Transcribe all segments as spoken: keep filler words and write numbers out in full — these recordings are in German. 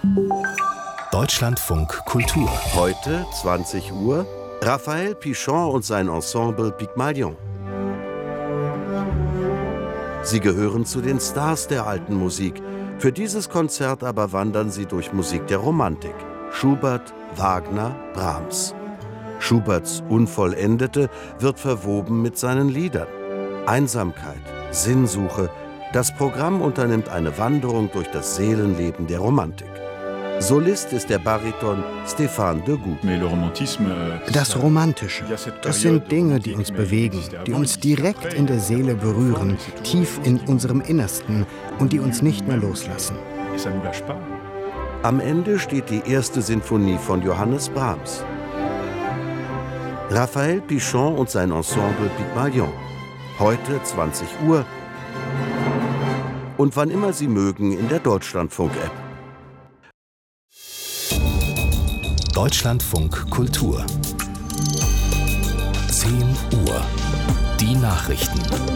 Deutschlandfunk Kultur. Heute, zwanzig Uhr, Raphael Pichon und sein Ensemble Pygmalion. Sie gehören zu den Stars der alten Musik. Für dieses Konzert aber wandern sie durch Musik der Romantik. Schubert, Wagner, Brahms. Schuberts Unvollendete wird verwoben mit seinen Liedern. Einsamkeit, Sinnsuche. Das Programm unternimmt eine Wanderung durch das Seelenleben der Romantik. Solist ist der Bariton Stéphane Degout. Das Romantische, das sind Dinge, die uns bewegen, die uns direkt in der Seele berühren, tief in unserem Innersten und die uns nicht mehr loslassen. Am Ende steht die erste Sinfonie von Johannes Brahms. Raphael Pichon und sein Ensemble Pygmalion. Heute zwanzig Uhr und wann immer Sie mögen in der Deutschlandfunk-App. Deutschlandfunk Kultur. zehn Uhr. Die Nachrichten.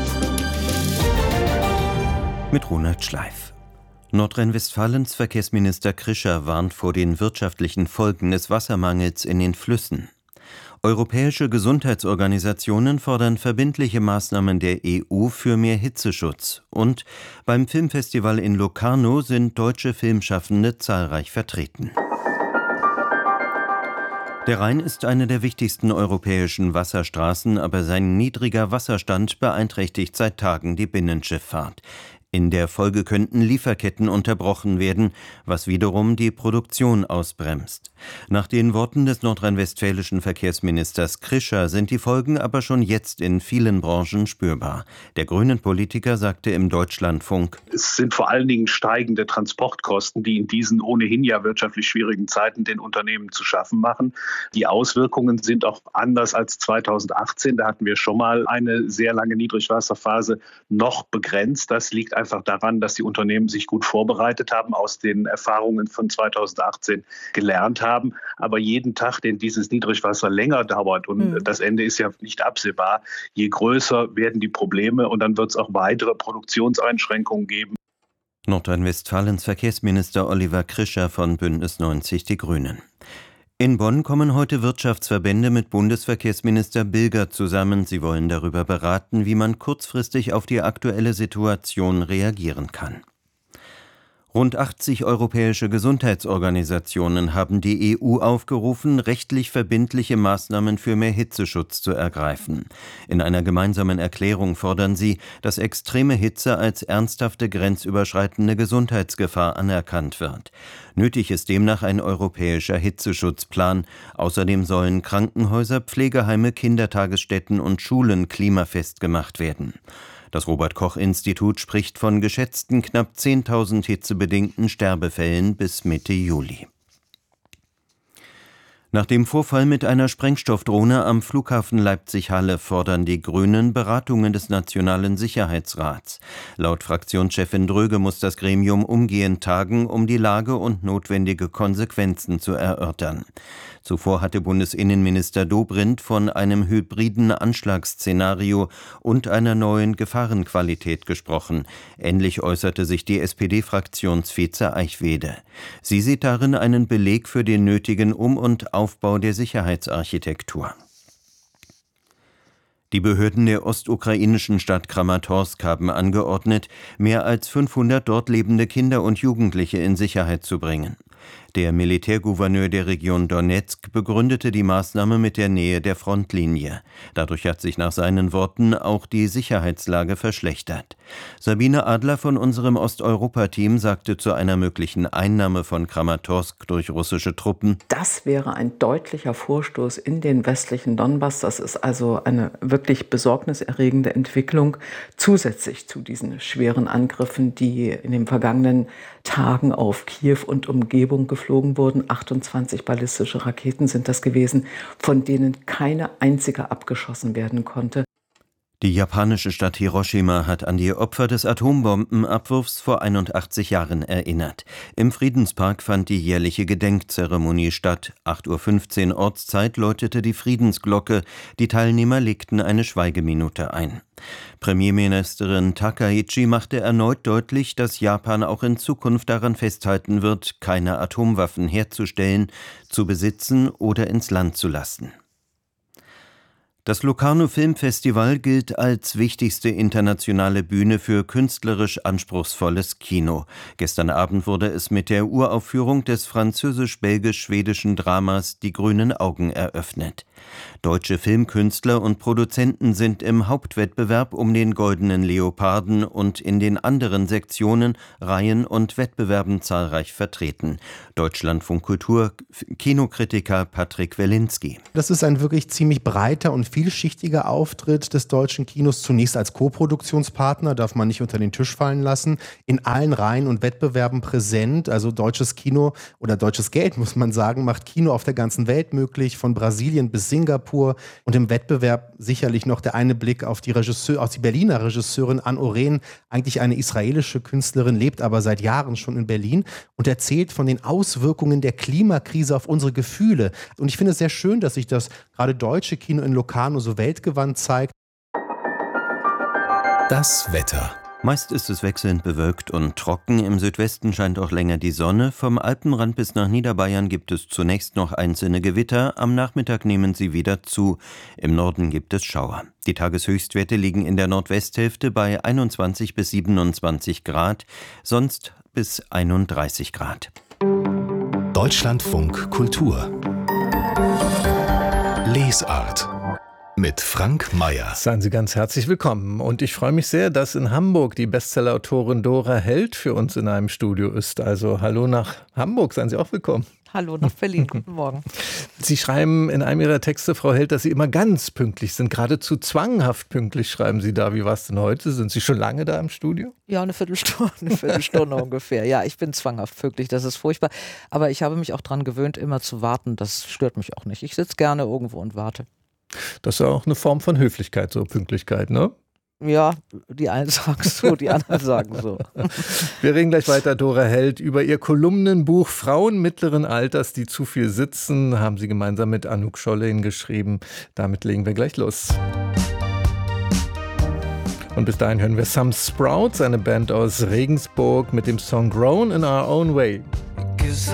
Mit Ronald Schleif. Nordrhein-Westfalens Verkehrsminister Krischer warnt vor den wirtschaftlichen Folgen des Wassermangels in den Flüssen. Europäische Gesundheitsorganisationen fordern verbindliche Maßnahmen der E U für mehr Hitzeschutz. Und beim Filmfestival in Locarno sind deutsche Filmschaffende zahlreich vertreten. Der Rhein ist eine der wichtigsten europäischen Wasserstraßen, aber sein niedriger Wasserstand beeinträchtigt seit Tagen die Binnenschifffahrt. In der Folge könnten Lieferketten unterbrochen werden, was wiederum die Produktion ausbremst. Nach den Worten des nordrhein-westfälischen Verkehrsministers Krischer sind die Folgen aber schon jetzt in vielen Branchen spürbar. Der Grünen-Politiker sagte im Deutschlandfunk: Es sind vor allen Dingen steigende Transportkosten, die in diesen ohnehin ja wirtschaftlich schwierigen Zeiten den Unternehmen zu schaffen machen. Die Auswirkungen sind auch anders als zweitausendachtzehn. Da hatten wir schon mal eine sehr lange Niedrigwasserphase noch begrenzt. Das liegt einfach einfach daran, dass die Unternehmen sich gut vorbereitet haben, aus den Erfahrungen von zweitausendachtzehn gelernt haben. Aber jeden Tag, den dieses Niedrigwasser länger dauert und mhm. das Ende ist ja nicht absehbar, je größer werden die Probleme und dann wird es auch weitere Produktionseinschränkungen geben. Nordrhein-Westfalens Verkehrsminister Oliver Krischer von Bündnis neunzig Die Grünen. In Bonn kommen heute Wirtschaftsverbände mit Bundesverkehrsminister Bilger zusammen. Sie wollen darüber beraten, wie man kurzfristig auf die aktuelle Situation reagieren kann. Rund achtzig europäische Gesundheitsorganisationen haben die E U aufgerufen, rechtlich verbindliche Maßnahmen für mehr Hitzeschutz zu ergreifen. In einer gemeinsamen Erklärung fordern sie, dass extreme Hitze als ernsthafte grenzüberschreitende Gesundheitsgefahr anerkannt wird. Nötig ist demnach ein europäischer Hitzeschutzplan. Außerdem sollen Krankenhäuser, Pflegeheime, Kindertagesstätten und Schulen klimafest gemacht werden. Das Robert-Koch-Institut spricht von geschätzten knapp zehntausend hitzebedingten Sterbefällen bis Mitte Juli. Nach dem Vorfall mit einer Sprengstoffdrohne am Flughafen Leipzig-Halle fordern die Grünen Beratungen des Nationalen Sicherheitsrats. Laut Fraktionschefin Dröge muss das Gremium umgehend tagen, um die Lage und notwendige Konsequenzen zu erörtern. Zuvor hatte Bundesinnenminister Dobrindt von einem hybriden Anschlagsszenario und einer neuen Gefahrenqualität gesprochen. Ähnlich äußerte sich die S P D-Fraktionsvize Eichwede. Sie sieht darin einen Beleg für den nötigen Um- und Aufbau der Sicherheitsarchitektur. Die Behörden der ostukrainischen Stadt Kramatorsk haben angeordnet, mehr als fünfhundert dort lebende Kinder und Jugendliche in Sicherheit zu bringen. Der Militärgouverneur der Region Donezk begründete die Maßnahme mit der Nähe der Frontlinie. Dadurch hat sich nach seinen Worten auch die Sicherheitslage verschlechtert. Sabine Adler von unserem Osteuropa-Team sagte zu einer möglichen Einnahme von Kramatorsk durch russische Truppen: Das wäre ein deutlicher Vorstoß in den westlichen Donbass. Das ist also eine wirklich besorgniserregende Entwicklung, zusätzlich zu diesen schweren Angriffen, die in den vergangenen Tagen auf Kiew und Umgebung geflogen wurden. achtundzwanzig ballistische Raketen sind das gewesen, von denen keine einzige abgeschossen werden konnte. Die japanische Stadt Hiroshima hat an die Opfer des Atombombenabwurfs vor einundachtzig Jahren erinnert. Im Friedenspark fand die jährliche Gedenkzeremonie statt. acht Uhr fünfzehn Ortszeit läutete die Friedensglocke. Die Teilnehmer legten eine Schweigeminute ein. Premierministerin Takaichi machte erneut deutlich, dass Japan auch in Zukunft daran festhalten wird, keine Atomwaffen herzustellen, zu besitzen oder ins Land zu lassen. Das Locarno Filmfestival gilt als wichtigste internationale Bühne für künstlerisch anspruchsvolles Kino. Gestern Abend wurde es mit der Uraufführung des französisch-belgisch-schwedischen Dramas Die grünen Augen eröffnet. Deutsche Filmkünstler und Produzenten sind im Hauptwettbewerb um den Goldenen Leoparden und in den anderen Sektionen, Reihen und Wettbewerben zahlreich vertreten. Deutschlandfunk Kultur Kinokritiker Patrick Welinski. Das ist ein wirklich ziemlich breiter und vielschichtiger Auftritt des deutschen Kinos. Zunächst als Co-Produktionspartner, darf man nicht unter den Tisch fallen lassen, in allen Reihen und Wettbewerben präsent. Also deutsches Kino oder deutsches Geld, muss man sagen, macht Kino auf der ganzen Welt möglich, von Brasilien bis Singapur. Und im Wettbewerb sicherlich noch der eine Blick auf die Regisseur, auf die Berliner Regisseurin Anne Oren, eigentlich eine israelische Künstlerin, lebt aber seit Jahren schon in Berlin und erzählt von den Auswirkungen der Klimakrise auf unsere Gefühle. Und ich finde es sehr schön, dass sich das gerade deutsche Kino in Locarno so weltgewandt zeigt. Das Wetter. Meist ist es wechselnd bewölkt und trocken. Im Südwesten scheint auch länger die Sonne. Vom Alpenrand bis nach Niederbayern gibt es zunächst noch einzelne Gewitter. Am Nachmittag nehmen sie wieder zu. Im Norden gibt es Schauer. Die Tageshöchstwerte liegen in der Nordwesthälfte bei einundzwanzig bis siebenundzwanzig Grad, sonst bis einunddreißig Grad. Deutschlandfunk Kultur. Lesart. Mit Frank Mayer. Seien Sie ganz herzlich willkommen. Und ich freue mich sehr, dass in Hamburg die Bestsellerautorin Dora Held für uns in einem Studio ist. Also hallo nach Hamburg, seien Sie auch willkommen. Hallo nach Berlin, guten Morgen. Sie schreiben in einem Ihrer Texte, Frau Held, dass Sie immer ganz pünktlich sind. Geradezu zwanghaft pünktlich schreiben Sie da. Wie war es denn heute? Sind Sie schon lange da im Studio? Ja, eine Viertelstunde, eine Viertelstunde ungefähr. Ja, ich bin zwanghaft pünktlich, das ist furchtbar. Aber ich habe mich auch daran gewöhnt, immer zu warten. Das stört mich auch nicht. Ich sitze gerne irgendwo und warte. Das ist ja auch eine Form von Höflichkeit, so Pünktlichkeit, ne? Ja, die einen sagen so, die anderen sagen so. Wir reden gleich weiter, Dora Held, über ihr Kolumnenbuch Frauen mittleren Alters, die zu viel sitzen, haben sie gemeinsam mit Anouk Schollein geschrieben. Damit legen wir gleich los. Und bis dahin hören wir Some Sprouts, eine Band aus Regensburg, mit dem Song Grown in Our Own Way.